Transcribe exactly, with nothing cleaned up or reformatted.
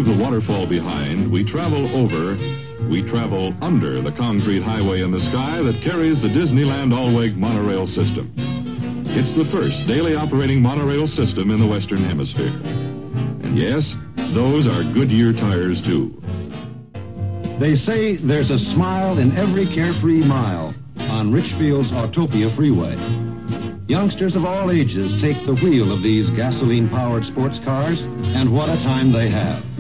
the waterfall behind, we travel over, we travel under the concrete highway in the sky that carries the Disneyland Allweg monorail system. It's the first daily operating monorail system in the Western Hemisphere. And yes, those are Goodyear tires, too. They say there's a smile in every carefree mile on Richfield's Autopia Freeway. Youngsters of all ages take the wheel of these gasoline-powered sports cars, and what a time they have.